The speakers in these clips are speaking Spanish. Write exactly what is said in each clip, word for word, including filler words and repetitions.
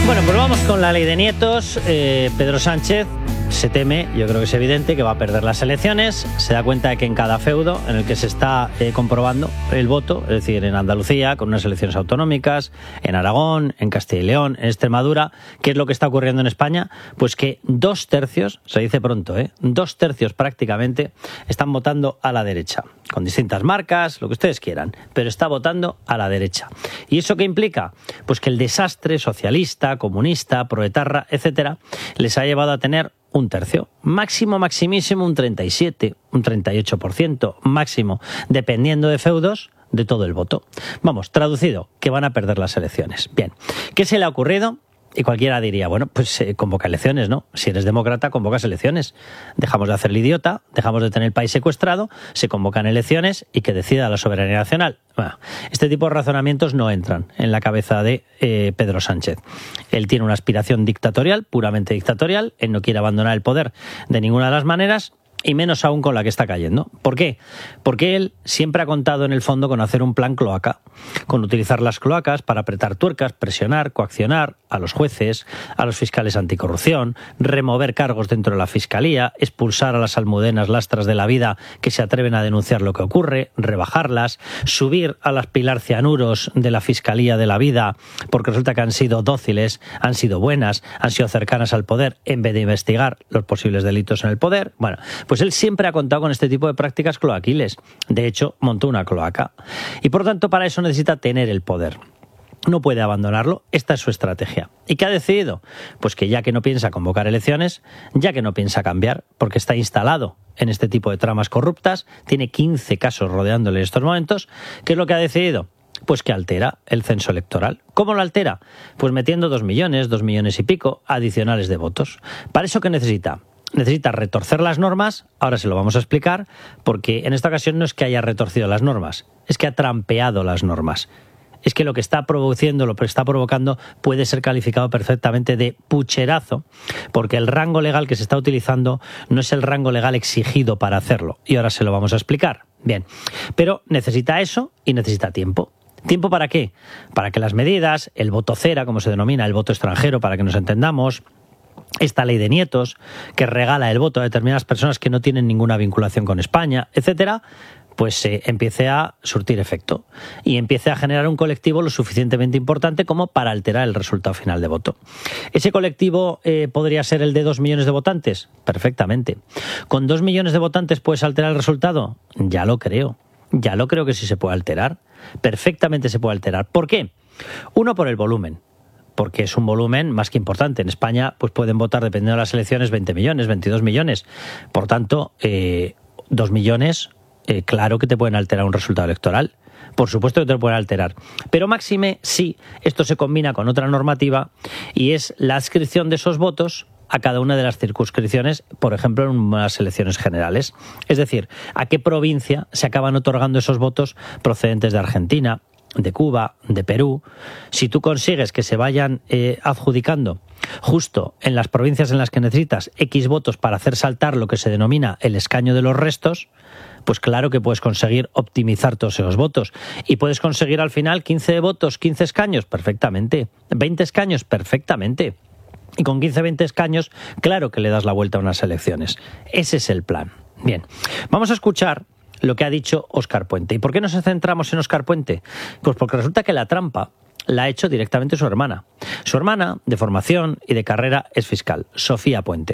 Bueno, pues vamos con la ley de nietos. Eh, Pedro Sánchez se teme, yo creo que es evidente, que va a perder las elecciones. Se da cuenta de que en cada feudo en el que se está eh, comprobando el voto, es decir, en Andalucía, con unas elecciones autonómicas, en Aragón, en Castilla y León, en Extremadura, ¿qué es lo que está ocurriendo en España? Pues que dos tercios, se dice pronto, ¿eh? dos tercios prácticamente, están votando a la derecha, con distintas marcas, lo que ustedes quieran, pero está votando a la derecha. ¿Y eso qué implica? Pues que el desastre socialista, comunista, proetarra, etcétera, les ha llevado a tener un tercio, máximo, maximísimo, un treinta y siete, un treinta y ocho por ciento máximo, dependiendo de feudos, de todo el voto. Vamos, traducido, que van a perder las elecciones. Bien, ¿qué se le ha ocurrido? Y cualquiera diría, bueno, pues eh, convoca elecciones, ¿no? Si eres demócrata, convocas elecciones. Dejamos de hacer el idiota, dejamos de tener el país secuestrado, se convocan elecciones y que decida la soberanía nacional. Bueno, este tipo de razonamientos no entran en la cabeza de eh, Pedro Sánchez. Él tiene una aspiración dictatorial, puramente dictatorial, él no quiere abandonar el poder de ninguna de las maneras, y menos aún con la que está cayendo. ¿Por qué? Porque él siempre ha contado en el fondo con hacer un plan cloaca, con utilizar las cloacas para apretar tuercas, presionar, coaccionar a los jueces, a los fiscales anticorrupción, remover cargos dentro de la fiscalía, expulsar a las almudenas lastras de la vida que se atreven a denunciar lo que ocurre, rebajarlas, subir a las Pilar Cianuros de la Fiscalía de la Vida, porque resulta que han sido dóciles, han sido buenas, han sido cercanas al poder, en vez de investigar los posibles delitos en el poder. Bueno, pues él siempre ha contado con este tipo de prácticas cloaquiles. De hecho, montó una cloaca. Y por tanto, para eso necesita tener el poder. No puede abandonarlo, esta es su estrategia. ¿Y qué ha decidido? Pues que ya que no piensa convocar elecciones, ya que no piensa cambiar, porque está instalado en este tipo de tramas corruptas, tiene quince casos rodeándole en estos momentos, ¿qué es lo que ha decidido? Pues que altera el censo electoral. ¿Cómo lo altera? Pues metiendo dos millones, dos millones y pico adicionales de votos. ¿Para eso qué necesita? Necesita retorcer las normas, ahora se lo vamos a explicar, porque en esta ocasión no es que haya retorcido las normas, es que ha trampeado las normas. Es que lo que está produciendo, lo que está provocando, puede ser calificado perfectamente de pucherazo, porque el rango legal que se está utilizando no es el rango legal exigido para hacerlo, y ahora se lo vamos a explicar. Bien, pero necesita eso y necesita tiempo. ¿Tiempo para qué? Para que las medidas, el voto cera, como se denomina, el voto extranjero, para que nos entendamos, esta ley de nietos, que regala el voto a determinadas personas que no tienen ninguna vinculación con España, etcétera, pues eh, empiece a surtir efecto y empiece a generar un colectivo lo suficientemente importante como para alterar el resultado final de voto. ¿Ese colectivo eh, podría ser el de dos millones de votantes? Perfectamente. ¿Con dos millones de votantes puedes alterar el resultado? Ya lo creo. Ya lo creo que sí se puede alterar. Perfectamente se puede alterar. ¿Por qué? Uno, por el volumen. Porque es un volumen más que importante. En España pues pueden votar, dependiendo de las elecciones, veinte millones, veintidós millones. Por tanto, eh, dos millones, eh, claro que te pueden alterar un resultado electoral. Por supuesto que te lo pueden alterar. Pero máxime, sí, esto se combina con otra normativa y es la adscripción de esos votos a cada una de las circunscripciones, por ejemplo, en unas elecciones generales. Es decir, a qué provincia se acaban otorgando esos votos procedentes de Argentina, de Cuba, de Perú. Si tú consigues que se vayan eh, adjudicando justo en las provincias en las que necesitas X votos para hacer saltar lo que se denomina el escaño de los restos, pues claro que puedes conseguir optimizar todos esos votos. Y puedes conseguir al final quince votos, quince escaños, perfectamente. veinte escaños, perfectamente. Y con quince, veinte escaños, claro que le das la vuelta a unas elecciones. Ese es el plan. Bien, vamos a escuchar lo que ha dicho Óscar Puente. ¿Y por qué nos centramos en Óscar Puente? Pues porque resulta que la trampa la ha hecho directamente su hermana. Su hermana, de formación y de carrera, es fiscal, Sofía Puente.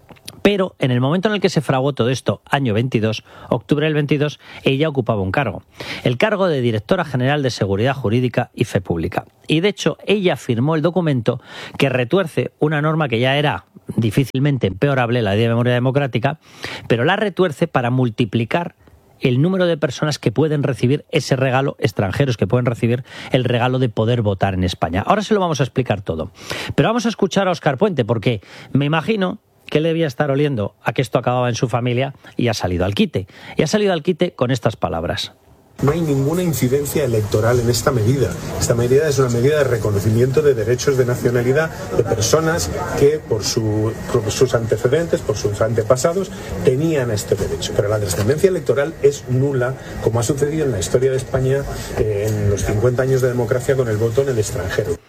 Pero en el momento en el que se fraguó todo esto, año veintidós, octubre del veintidós, ella ocupaba un cargo. El cargo de Directora General de Seguridad Jurídica y Fe Pública. Y de hecho, ella firmó el documento que retuerce una norma que ya era difícilmente empeorable, la Ley de Memoria Democrática, pero la retuerce para multiplicar el número de personas que pueden recibir ese regalo, extranjeros que pueden recibir el regalo de poder votar en España. Ahora se lo vamos a explicar todo. Pero vamos a escuchar a Óscar Puente, porque me imagino que él debía estar oliendo a que esto acababa en su familia y ha salido al quite. Y ha salido al quite con estas palabras. No hay ninguna incidencia electoral en esta medida. Esta medida es una medida de reconocimiento de derechos de nacionalidad de personas que por, su, por sus antecedentes, por sus antepasados, tenían este derecho. Pero la trascendencia electoral es nula, como ha sucedido en la historia de España eh, en los cincuenta años de democracia con el voto en el extranjero.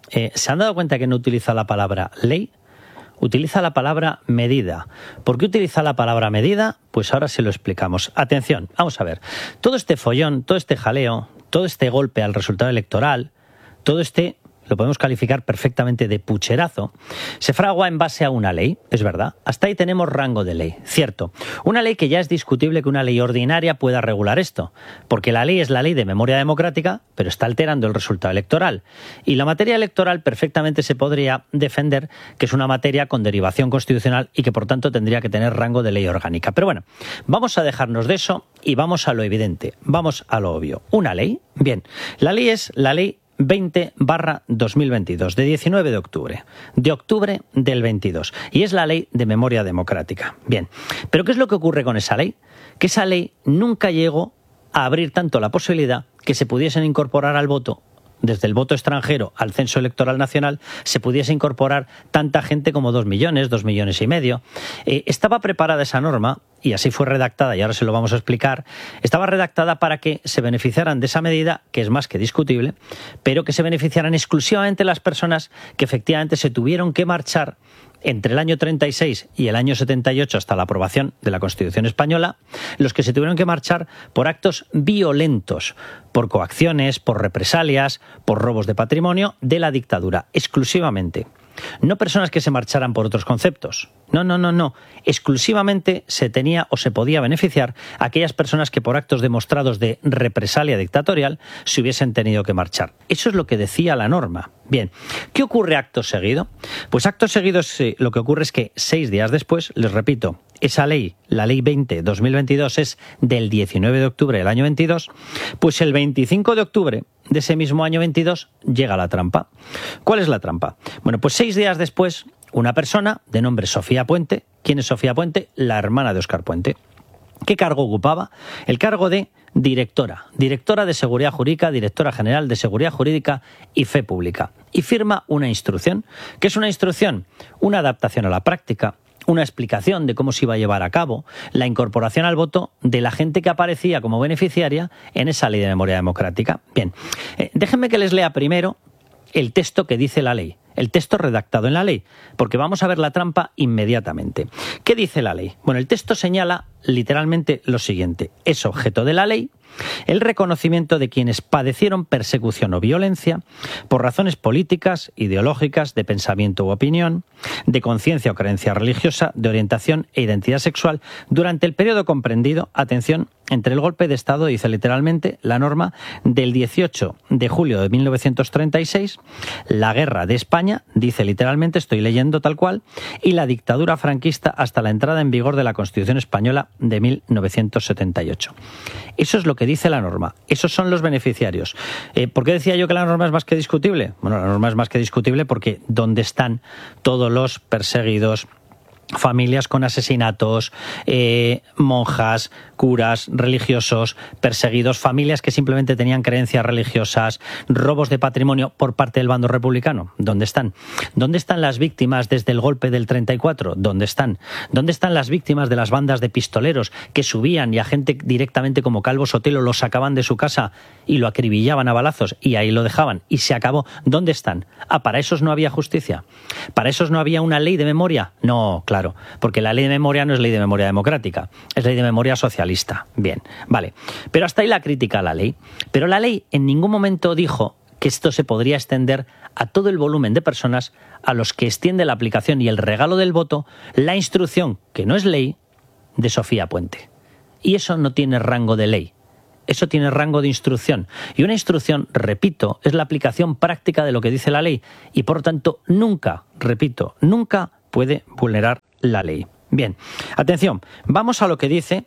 Eh, ¿Se han dado cuenta que no utiliza la palabra ley? Utiliza la palabra medida. ¿Por qué utiliza la palabra medida? Pues ahora se lo explicamos. Atención, vamos a ver. Todo este follón, todo este jaleo, todo este golpe al resultado electoral, todo este, lo podemos calificar perfectamente de pucherazo, se fragua en base a una ley, es verdad. Hasta ahí tenemos rango de ley, cierto. Una ley que ya es discutible que una ley ordinaria pueda regular esto, porque la ley es la ley de memoria democrática, pero está alterando el resultado electoral. Y la materia electoral perfectamente se podría defender que es una materia con derivación constitucional y que por tanto tendría que tener rango de ley orgánica. Pero bueno, vamos a dejarnos de eso y vamos a lo evidente, vamos a lo obvio. ¿Una ley? Bien, la ley es la ley veinte barra dos mil veintidós, de diecinueve de octubre, de octubre del veintidós, y es la ley de memoria democrática. Bien, pero ¿qué es lo que ocurre con esa ley? Que esa ley nunca llegó a abrir tanto la posibilidad que se pudiesen incorporar al voto, desde el voto extranjero al censo electoral nacional, se pudiese incorporar tanta gente como dos millones, dos millones y medio. Eh, estaba preparada esa norma, y así fue redactada, y ahora se lo vamos a explicar, estaba redactada para que se beneficiaran de esa medida, que es más que discutible, pero que se beneficiaran exclusivamente las personas que efectivamente se tuvieron que marchar entre el año treinta y seis y el año setenta y ocho hasta la aprobación de la Constitución española, los que se tuvieron que marchar por actos violentos, por coacciones, por represalias, por robos de patrimonio de la dictadura, exclusivamente. No personas que se marcharan por otros conceptos. No, no, no, no. Exclusivamente se tenía o se podía beneficiar a aquellas personas que por actos demostrados de represalia dictatorial se hubiesen tenido que marchar. Eso es lo que decía la norma. Bien, ¿qué ocurre acto seguido? Pues acto seguido eh, lo que ocurre es que seis días después, les repito, esa ley, la ley veinte barra dos mil veintidós, es del diecinueve de octubre del año veintidós, pues el veinticinco de octubre de ese mismo año veintidós llega la trampa. ¿Cuál es la trampa? Bueno, pues seis días después, una persona de nombre Sofía Puente. ¿Quién es Sofía Puente? La hermana de Óscar Puente. ¿Qué cargo ocupaba? El cargo de directora, directora de Seguridad Jurídica, directora general de Seguridad Jurídica y Fe Pública. Y firma una instrucción. ¿Qué es una instrucción? Una adaptación a la práctica, una explicación de cómo se iba a llevar a cabo la incorporación al voto de la gente que aparecía como beneficiaria en esa ley de memoria democrática. Bien, eh, déjenme que les lea primero el texto que dice la ley, el texto redactado en la ley, porque vamos a ver la trampa inmediatamente. ¿Qué dice la ley? Bueno, el texto señala literalmente lo siguiente: es objeto de la ley el reconocimiento de quienes padecieron persecución o violencia por razones políticas, ideológicas, de pensamiento u opinión, de conciencia o creencia religiosa, de orientación e identidad sexual durante el periodo comprendido, atención, entre el golpe de Estado, dice literalmente la norma, del dieciocho de julio de mil novecientos treinta y seis, la guerra de España, dice literalmente, estoy leyendo tal cual, y la dictadura franquista hasta la entrada en vigor de la Constitución española de mil novecientos setenta y ocho. Eso es lo que dice la norma. Esos son los beneficiarios. Eh, ¿Por qué decía yo que la norma es más que discutible? Bueno, la norma es más que discutible porque ¿dónde están todos los perseguidos? Familias con asesinatos, eh, monjas, curas, religiosos, perseguidos, familias que simplemente tenían creencias religiosas, robos de patrimonio por parte del bando republicano. ¿Dónde están? ¿Dónde están las víctimas desde el golpe del treinta y cuatro? ¿Dónde están? ¿Dónde están las víctimas de las bandas de pistoleros que subían y a gente directamente como Calvo Sotelo lo sacaban de su casa y lo acribillaban a balazos y ahí lo dejaban y se acabó? ¿Dónde están? Ah, ¿para esos no había justicia? ¿Para esos no había una ley de memoria? No, claro. Claro, porque la ley de memoria no es ley de memoria democrática, es ley de memoria socialista. Bien, vale. Pero hasta ahí la crítica a la ley. Pero la ley en ningún momento dijo que esto se podría extender a todo el volumen de personas a los que extiende la aplicación y el regalo del voto la instrucción, que no es ley, de Sofía Puente. Y eso no tiene rango de ley. Eso tiene rango de instrucción. Y una instrucción, repito, es la aplicación práctica de lo que dice la ley. Y por tanto, nunca, repito, nunca puede vulnerar la ley. Bien, atención, vamos a lo que dice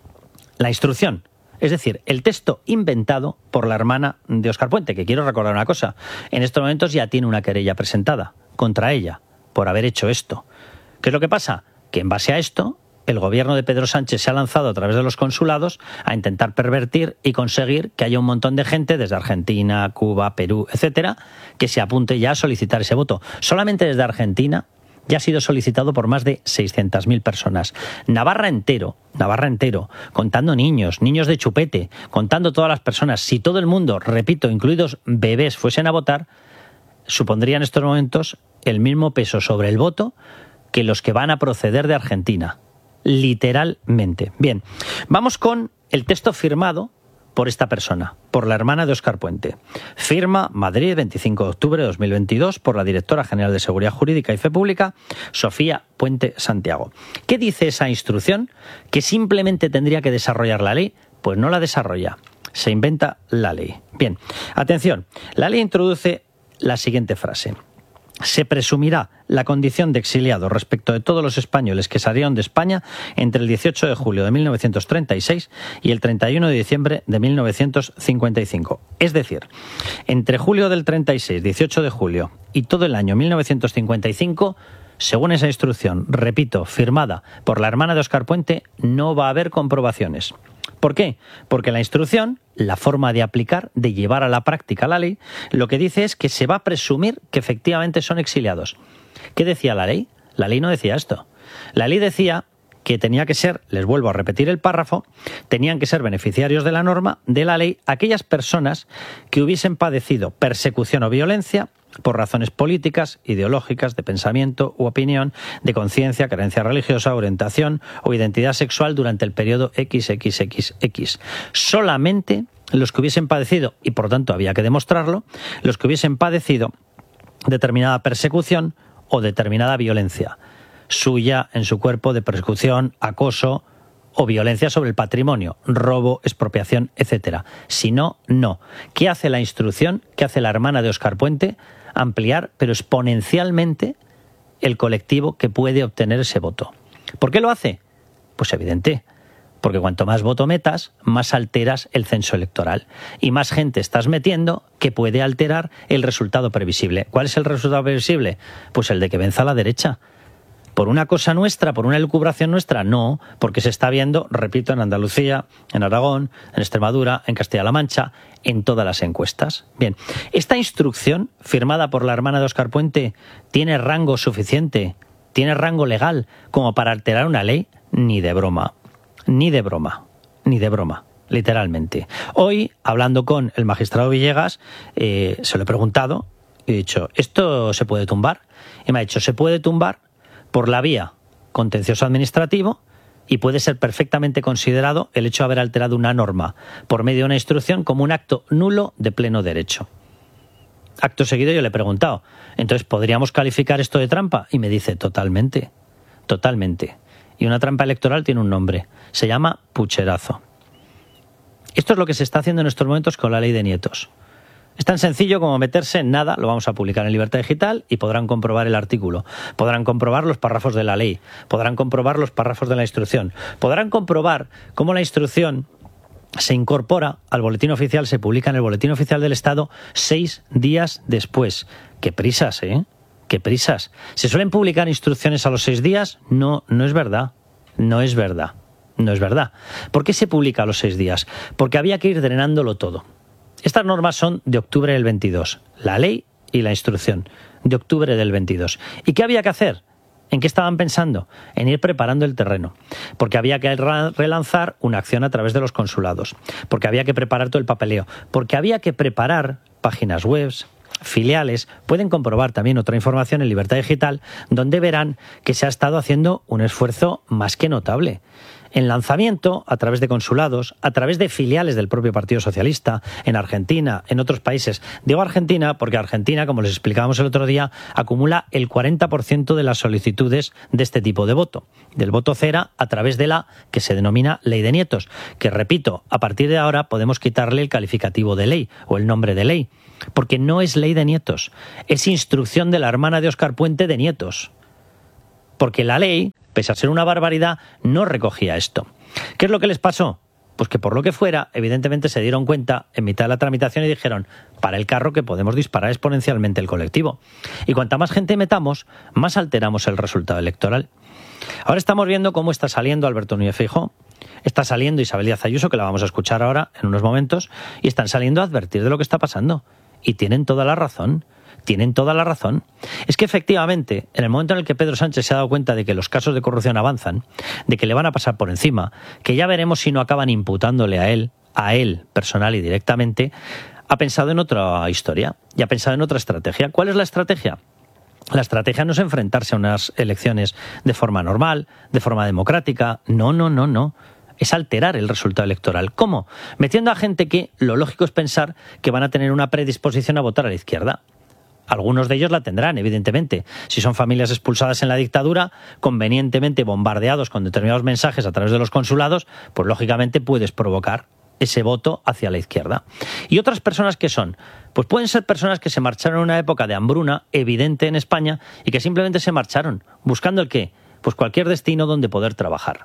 la instrucción, es decir, el texto inventado por la hermana de Óscar Puente, que quiero recordar una cosa, en estos momentos ya tiene una querella presentada contra ella por haber hecho esto. ¿Qué es lo que pasa? Que en base a esto, el gobierno de Pedro Sánchez se ha lanzado a través de los consulados a intentar pervertir y conseguir que haya un montón de gente desde Argentina, Cuba, Perú, etcétera, que se apunte ya a solicitar ese voto. Solamente desde Argentina ya ha sido solicitado por más de seiscientas mil personas. Navarra entero, Navarra entero, contando niños, niños de chupete, contando todas las personas. Si todo el mundo, repito, incluidos bebés, fuesen a votar, supondría en estos momentos el mismo peso sobre el voto que los que van a proceder de Argentina. Literalmente. Bien, vamos con el texto firmado por esta persona, por la hermana de Óscar Puente. Firma Madrid, veinticinco de octubre de dos mil veintidós, por la directora general de Seguridad Jurídica y Fe Pública, Sofía Puente Santiago. ¿Qué dice esa instrucción? ¿Que simplemente tendría que desarrollar la ley? Pues no la desarrolla, se inventa la ley. Bien, atención, la ley introduce la siguiente frase. Se presumirá la condición de exiliado respecto de todos los españoles que salieron de España entre el dieciocho de julio de mil novecientos treinta y seis y el treinta y uno de diciembre de mil novecientos cincuenta y cinco. Es decir, entre julio del treinta y seis, dieciocho de julio y todo el año mil novecientos cincuenta y cinco, según esa instrucción, repito, firmada por la hermana de Óscar Puente, no va a haber comprobaciones. ¿Por qué? Porque la instrucción, la forma de aplicar, de llevar a la práctica la ley, lo que dice es que se va a presumir que efectivamente son exiliados. ¿Qué decía la ley? La ley no decía esto. La ley decía que tenía que ser, les vuelvo a repetir el párrafo, tenían que ser beneficiarios de la norma, de la ley, aquellas personas que hubiesen padecido persecución o violencia por razones políticas, ideológicas, de pensamiento u opinión, de conciencia, creencia religiosa, orientación o identidad sexual durante el periodo equis equis equis equis. Solamente los que hubiesen padecido, y por tanto había que demostrarlo, los que hubiesen padecido determinada persecución o determinada violencia suya en su cuerpo, de persecución, acoso o violencia sobre el patrimonio, robo, expropiación, etcétera. Si no, no. ¿Qué hace la instrucción? ¿Qué hace la hermana de Óscar Puente? Ampliar, pero exponencialmente, el colectivo que puede obtener ese voto. ¿Por qué lo hace? Pues evidente, porque cuanto más voto metas, más alteras el censo electoral y más gente estás metiendo que puede alterar el resultado previsible. ¿Cuál es el resultado previsible? Pues el de que venza la derecha. ¿Por una cosa nuestra, por una elucubración nuestra? No, porque se está viendo, repito, en Andalucía, en Aragón, en Extremadura, en Castilla-La Mancha, en todas las encuestas. Bien, esta instrucción, firmada por la hermana de Óscar Puente, ¿tiene rango suficiente, tiene rango legal como para alterar una ley? Ni de broma, ni de broma, ni de broma, literalmente. Hoy, hablando con el magistrado Villegas, eh, se lo he preguntado y he dicho, ¿esto se puede tumbar? Y me ha dicho, se puede tumbar por la vía contencioso administrativo y puede ser perfectamente considerado el hecho de haber alterado una norma por medio de una instrucción como un acto nulo de pleno derecho. Acto seguido yo le he preguntado, entonces ¿podríamos calificar esto de trampa? Y me dice, totalmente, totalmente. Y una trampa electoral tiene un nombre, se llama pucherazo. Esto es lo que se está haciendo en estos momentos con la ley de nietos. Es tan sencillo como meterse en nada, lo vamos a publicar en Libertad Digital y podrán comprobar el artículo, podrán comprobar los párrafos de la ley, podrán comprobar los párrafos de la instrucción, podrán comprobar cómo la instrucción se incorpora al boletín oficial, se publica en el boletín oficial del Estado seis días después. ¡Qué prisas, eh! ¡Qué prisas! ¿Se suelen publicar instrucciones a los seis días? No, no es verdad, no es verdad, no es verdad. ¿Por qué se publica a los seis días? Porque había que ir drenándolo todo. Estas normas son de octubre del veintidós, la ley y la instrucción, de octubre del veintidós. ¿Y qué había que hacer? ¿En qué estaban pensando? En ir preparando el terreno, porque había que relanzar una acción a través de los consulados, porque había que preparar todo el papeleo, porque había que preparar páginas web, filiales. Pueden comprobar también otra información en Libertad Digital, donde verán que se ha estado haciendo un esfuerzo más que notable. En lanzamiento, a través de consulados, a través de filiales del propio Partido Socialista, en Argentina, en otros países. Digo Argentina porque Argentina, como les explicábamos el otro día, acumula el cuarenta por ciento de las solicitudes de este tipo de voto, del voto cera, a través de la que se denomina ley de nietos, que repito, a partir de ahora podemos quitarle el calificativo de ley o el nombre de ley, porque no es ley de nietos, es instrucción de la hermana de Óscar Puente de nietos. Porque la ley, pese a ser una barbaridad, no recogía esto. ¿Qué es lo que les pasó? Pues que por lo que fuera, evidentemente se dieron cuenta en mitad de la tramitación y dijeron, para el carro que podemos disparar exponencialmente el colectivo. Y cuanta más gente metamos, más alteramos el resultado electoral. Ahora estamos viendo cómo está saliendo Alberto Núñez Feijóo, está saliendo Isabel Díaz Ayuso, que la vamos a escuchar ahora en unos momentos, y están saliendo a advertir de lo que está pasando. Y tienen toda la razón. Tienen toda la razón. Es que efectivamente, en el momento en el que Pedro Sánchez se ha dado cuenta de que los casos de corrupción avanzan, de que le van a pasar por encima, que ya veremos si no acaban imputándole a él, a él personal y directamente, ha pensado en otra historia y ha pensado en otra estrategia. ¿Cuál es la estrategia? La estrategia no es enfrentarse a unas elecciones de forma normal, de forma democrática. No, no, no, no. Es alterar el resultado electoral. ¿Cómo? Metiendo a gente que lo lógico es pensar que van a tener una predisposición a votar a la izquierda. Algunos de ellos la tendrán, evidentemente. Si son familias expulsadas en la dictadura, convenientemente bombardeados con determinados mensajes a través de los consulados, pues lógicamente puedes provocar ese voto hacia la izquierda. ¿Y otras personas qué son? Pues pueden ser personas que se marcharon en una época de hambruna evidente en España y que simplemente se marcharon. ¿Buscando el qué? Pues cualquier destino donde poder trabajar.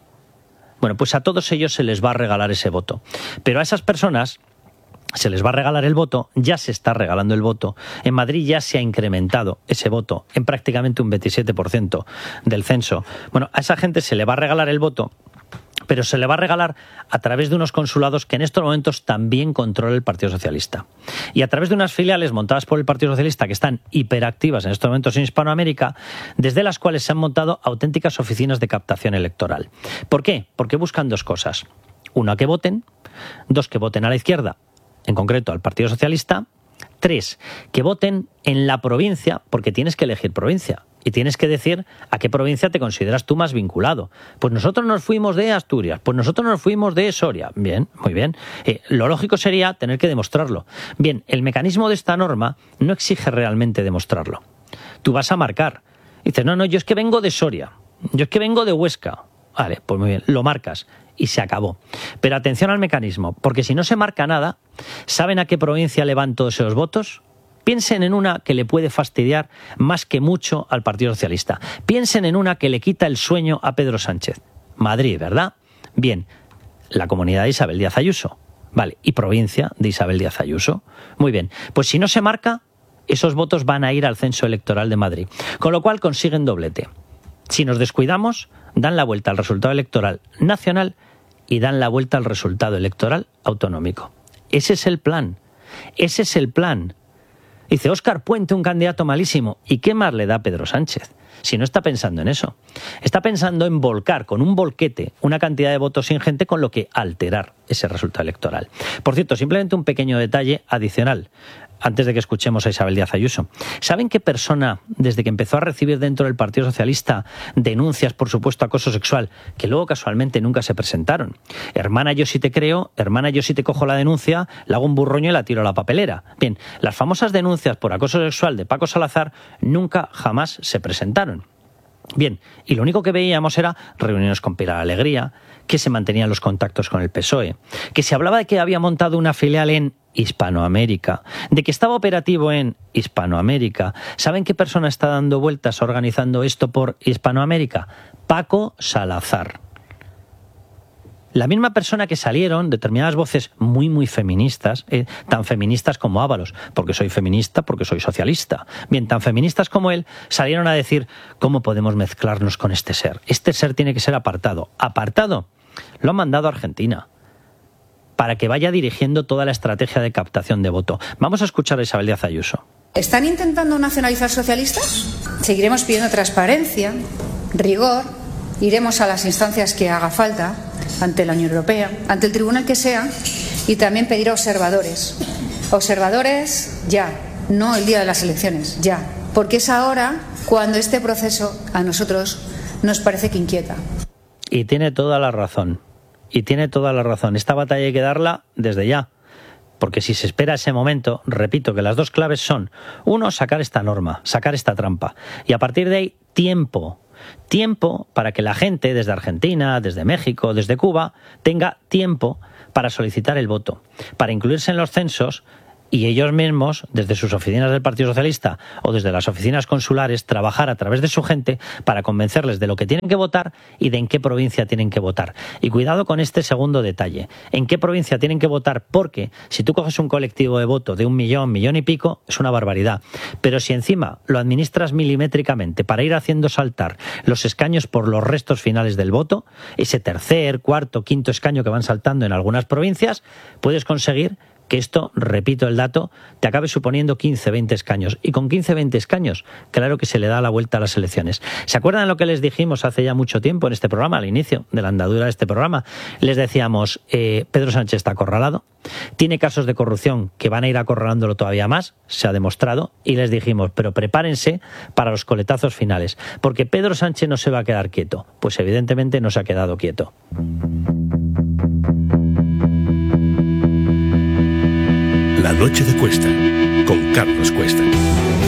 Bueno, pues a todos ellos se les va a regalar ese voto. Pero a esas personas se les va a regalar el voto, ya se está regalando el voto. En Madrid ya se ha incrementado ese voto en prácticamente un veintisiete por ciento del censo. Bueno, a esa gente se le va a regalar el voto, pero se le va a regalar a través de unos consulados que en estos momentos también controla el Partido Socialista. Y a través de unas filiales montadas por el Partido Socialista que están hiperactivas en estos momentos en Hispanoamérica, desde las cuales se han montado auténticas oficinas de captación electoral. ¿Por qué? Porque buscan dos cosas. Una, que voten. Dos, que voten a la izquierda, en concreto al Partido Socialista. Tres, que voten en la provincia, porque tienes que elegir provincia. Y tienes que decir a qué provincia te consideras tú más vinculado. Pues nosotros nos fuimos de Asturias, pues nosotros nos fuimos de Soria. Bien, muy bien. Eh, lo lógico sería tener que demostrarlo. Bien, el mecanismo de esta norma no exige realmente demostrarlo. Tú vas a marcar. Dices, no, no, yo es que vengo de Soria, yo es que vengo de Huesca. Vale, pues muy bien, lo marcas y se acabó. Pero atención al mecanismo, porque si no se marca nada, ¿saben a qué provincia le van todos esos votos? Piensen en una que le puede fastidiar más que mucho al Partido Socialista. Piensen en una que le quita el sueño a Pedro Sánchez. Madrid, ¿verdad? Bien, la comunidad de Isabel Díaz Ayuso. Vale, y provincia de Isabel Díaz Ayuso. Muy bien, pues si no se marca, esos votos van a ir al censo electoral de Madrid. Con lo cual consiguen doblete. Si nos descuidamos, dan la vuelta al resultado electoral nacional y dan la vuelta al resultado electoral autonómico. Ese es el plan. Ese es el plan. Dice Óscar Puente, un candidato malísimo. ¿Y qué más le da Pedro Sánchez? Si no está pensando en eso. Está pensando en volcar con un volquete una cantidad de votos ingente con lo que alterar ese resultado electoral. Por cierto, simplemente un pequeño detalle adicional, antes de que escuchemos a Isabel Díaz Ayuso. ¿Saben qué persona, desde que empezó a recibir dentro del Partido Socialista denuncias por supuesto acoso sexual, que luego casualmente nunca se presentaron? Hermana, yo sí te creo, hermana, yo sí te cojo la denuncia, le hago un burroño y la tiro a la papelera. Bien, las famosas denuncias por acoso sexual de Paco Salazar nunca jamás se presentaron. Bien, y lo único que veíamos era reuniones con Pilar Alegría, que se mantenían los contactos con el P S O E, que se hablaba de que había montado una filial en Hispanoamérica, de que estaba operativo en Hispanoamérica. ¿Saben qué persona está dando vueltas organizando esto por Hispanoamérica? Paco Salazar. La misma persona que salieron determinadas voces muy, muy feministas, eh, tan feministas como Ábalos, porque soy feminista, porque soy socialista. Bien, tan feministas como él, salieron a decir, ¿cómo podemos mezclarnos con este ser? Este ser tiene que ser apartado. ¿Apartado? Lo han mandado a Argentina, para que vaya dirigiendo toda la estrategia de captación de voto. Vamos a escuchar a Isabel Díaz Ayuso. ¿Están intentando nacionalizar socialistas? Seguiremos pidiendo transparencia, rigor, iremos a las instancias que haga falta, ante la Unión Europea, ante el tribunal que sea, y también pedir observadores. Observadores ya, no el día de las elecciones, ya. Porque es ahora cuando este proceso a nosotros nos parece que inquieta. Y tiene toda la razón. Y tiene toda la razón. Esta batalla hay que darla desde ya. Porque si se espera ese momento, repito que las dos claves son, uno, sacar esta norma, sacar esta trampa. Y a partir de ahí, tiempo. Tiempo para que la gente desde Argentina, desde México, desde Cuba, tenga tiempo para solicitar el voto, para incluirse en los censos y ellos mismos, desde sus oficinas del Partido Socialista o desde las oficinas consulares, trabajar a través de su gente para convencerles de lo que tienen que votar y de en qué provincia tienen que votar. Y cuidado con este segundo detalle. ¿En qué provincia tienen que votar? Porque si tú coges un colectivo de voto de un millón, millón y pico, es una barbaridad. Pero si encima lo administras milimétricamente para ir haciendo saltar los escaños por los restos finales del voto, ese tercer, cuarto, quinto escaño que van saltando en algunas provincias, puedes conseguir que esto, repito el dato, te acabe suponiendo quince, veinte escaños. Y con quince, veinte escaños, claro que se le da la vuelta a las elecciones. ¿Se acuerdan de lo que les dijimos hace ya mucho tiempo en este programa, al inicio de la andadura de este programa? Les decíamos, eh, Pedro Sánchez está acorralado, tiene casos de corrupción que van a ir acorralándolo todavía más, se ha demostrado, y les dijimos, pero prepárense para los coletazos finales, porque Pedro Sánchez no se va a quedar quieto. Pues evidentemente no se ha quedado quieto. La noche de Cuesta, con Carlos Cuesta.